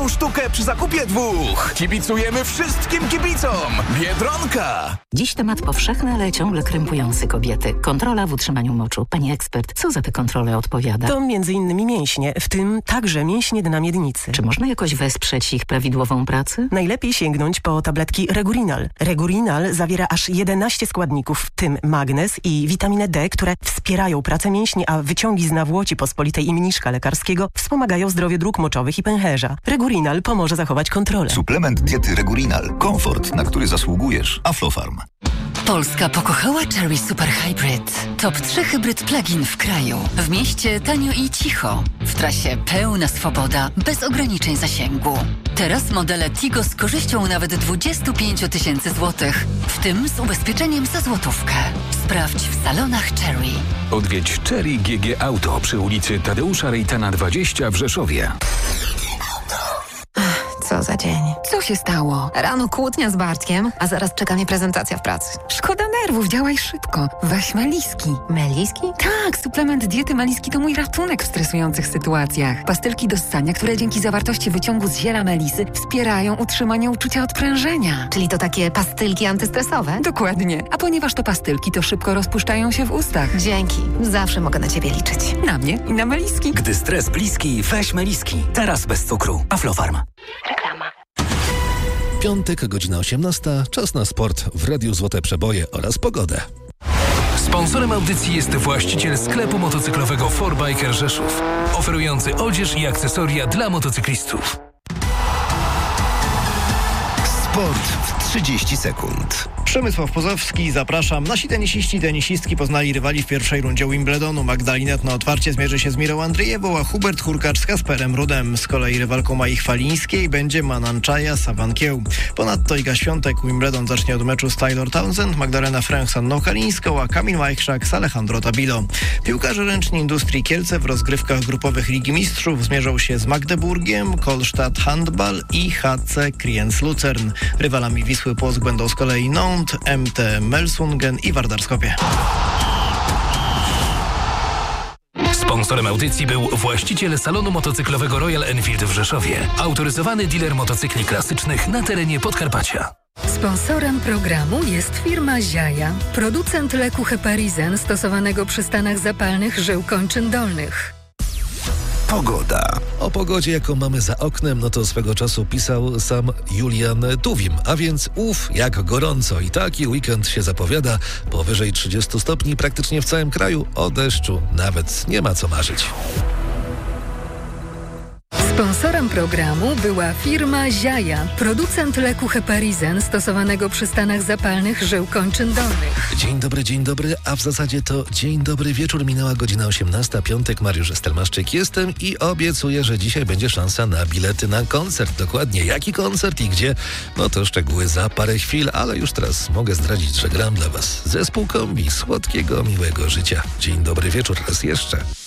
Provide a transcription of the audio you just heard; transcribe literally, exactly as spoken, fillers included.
jedną sztukę przy zakupie dwóch. Kibicujemy wszystkim kibicom. Biedronka. Dziś temat powszechny, ale ciągle krępujący kobiety. Kontrola w utrzymaniu moczu. Pani ekspert, co za tę kontrolę odpowiada? To między innymi mięśnie, w tym także mięśnie dna miednicy. Czy można jakoś wesprzeć ich prawidłową pracę? Najlepiej sięgnąć po tabletki Regurinal. Regurinal zawiera aż jedenaście składników, w tym magnez i witaminę D, które wspierają pracę mięśni, a wyciągi z nawłoci pospolitej i mniszka lekarskiego wspomagają zdrowie dróg moczowych i pęcherza. Regurinal pomoże zachować kontrolę. Suplement diety Regurinal. Komfort, na który zasługujesz. Aflofarm. Polska pokochała Chery Super Hybrid. Top trzy hybryd plug-in w kraju. W mieście tanio i cicho. W trasie pełna swoboda, bez ograniczeń zasięgu. Teraz modele Tigo z korzyścią nawet dwadzieścia pięć tysięcy złotych, w tym z ubezpieczeniem za złotówkę. Sprawdź w salonach Chery. Odwiedź Chery G G Auto przy ulicy Tadeusza Rejtana dwadzieścia w Rzeszowie. Co za dzień. Co się stało? Rano kłótnia z Bartkiem, a zaraz czeka mnie prezentacja w pracy. Szkoda nerwów, działaj szybko. Weź Meliski. Meliski? Tak, suplement diety Meliski to mój ratunek w stresujących sytuacjach. Pastylki do ssania, które dzięki zawartości wyciągu z ziela melisy wspierają utrzymanie uczucia odprężenia. Czyli to takie pastylki antystresowe? Dokładnie. A ponieważ to pastylki, to szybko rozpuszczają się w ustach. Dzięki. Zawsze mogę na ciebie liczyć. Na mnie i na Meliski. Gdy stres bliski, weź Meliski. Teraz bez cukru. Aflofarm. Reklama. Piątek, godzina osiemnasta. Czas na sport w Radiu Złote Przeboje oraz pogodę. Sponsorem audycji jest właściciel sklepu motocyklowego four Biker Rzeszów, oferujący odzież i akcesoria dla motocyklistów. Sport w trzydzieści sekund. Przemysław Pozowski, zapraszam. Nasi tenisiści i tenisistki poznali rywali w pierwszej rundzie Wimbledonu. Magdalinet na otwarcie zmierzy się z Mirą Andrzejewą, a Hubert Hurkacz z Kasperem Rudem. Z kolei rywalką Mai Chwalińskiej będzie Mananczaja Sawankieł. Ponadto Iga Świątek Wimbledon zacznie od meczu z Taylor Townsend, Magdalena Fręch z Anną Kalińską, a Kamil Majchrzak z Alejandro Tabilo. Piłkarze ręczni Industrii Kielce w rozgrywkach grupowych Ligi Mistrzów zmierzą się z Magdeburgiem, Kolstadt Handball i H C Kriens Lucern. Rywalami Wisły Płock będą z kolei Nantes, M T Melsungen i Vardar Skopje. Sponsorem audycji był właściciel salonu motocyklowego Royal Enfield w Rzeszowie. Autoryzowany dealer motocykli klasycznych na terenie Podkarpacia. Sponsorem programu jest firma Ziaja, producent leku Heparizen stosowanego przy stanach zapalnych żył kończyn dolnych. Pogoda. O pogodzie, jaką mamy za oknem, no to swego czasu pisał sam Julian Tuwim. A więc ów, jak gorąco. I taki weekend się zapowiada. Powyżej trzydziestu stopni praktycznie w całym kraju. O deszczu nawet nie ma co marzyć. Sponsorem programu była firma Ziaja, producent leku Heparizen stosowanego przy stanach zapalnych żył kończyn dolnych. Dzień dobry, dzień dobry, a w zasadzie to dzień dobry wieczór. Minęła godzina osiemnasta, piątek, Mariusz Estelmaszczyk jestem i obiecuję, że dzisiaj będzie szansa na bilety na koncert. Dokładnie jaki koncert i gdzie? No to szczegóły za parę chwil, ale już teraz mogę zdradzić, że gram dla Was zespół Kombi. Słodkiego, miłego życia. Dzień dobry wieczór raz jeszcze.